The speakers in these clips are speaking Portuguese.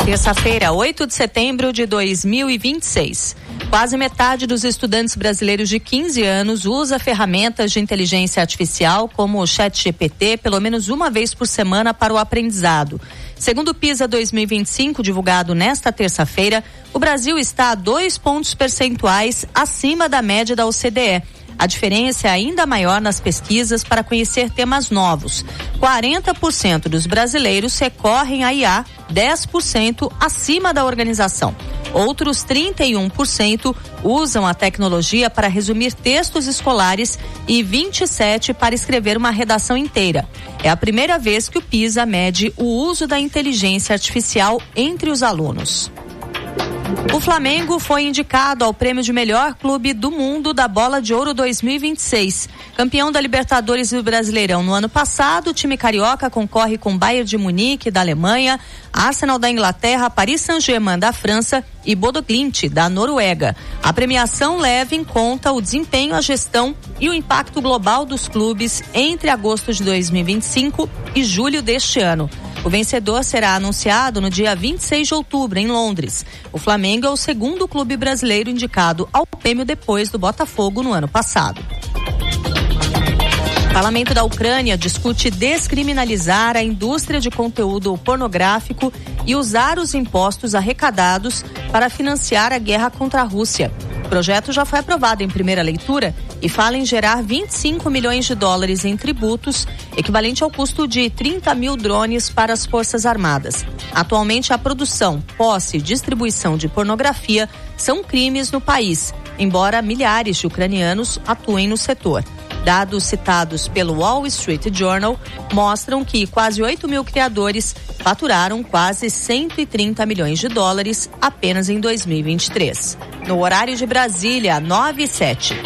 Terça-feira, 8 de setembro de 2026. Quase metade dos estudantes brasileiros de 15 anos usa ferramentas de inteligência artificial como o ChatGPT pelo menos uma vez por semana para o aprendizado. Segundo o PISA 2025, divulgado nesta terça-feira, o Brasil está a 2 pontos percentuais acima da média da OCDE. A diferença é ainda maior nas pesquisas para conhecer temas novos. 40% dos brasileiros recorrem à IA, 10% acima da organização. Outros 31% usam a tecnologia para resumir textos escolares e 27% para escrever uma redação inteira. É a primeira vez que o PISA mede o uso da inteligência artificial entre os alunos. O Flamengo foi indicado ao prêmio de melhor clube do mundo da Bola de Ouro 2026. Campeão da Libertadores e do Brasileirão no ano passado, o time carioca concorre com Bayern de Munique, da Alemanha, Arsenal da Inglaterra, Paris Saint-Germain da França e Bodo Glimt da Noruega. A premiação leva em conta o desempenho, a gestão e o impacto global dos clubes entre agosto de 2025 e julho deste ano. O vencedor será anunciado no dia 26 de outubro, em Londres. O Flamengo é o segundo clube brasileiro indicado ao prêmio depois do Botafogo no ano passado. O Parlamento da Ucrânia discute descriminalizar a indústria de conteúdo pornográfico e usar os impostos arrecadados para financiar a guerra contra a Rússia. O projeto já foi aprovado em primeira leitura e fala em gerar 25 milhões de dólares em tributos, equivalente ao custo de 30 mil drones para as Forças Armadas. Atualmente, a produção, posse e distribuição de pornografia são crimes no país, embora milhares de ucranianos atuem no setor. Dados citados pelo Wall Street Journal mostram que quase 8 mil criadores faturaram quase 130 milhões de dólares apenas em 2023. No horário de Brasília, 9h07.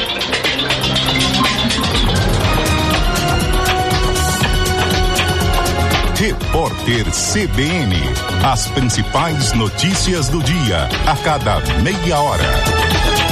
Repórter CBN. As principais notícias do dia, a cada meia hora.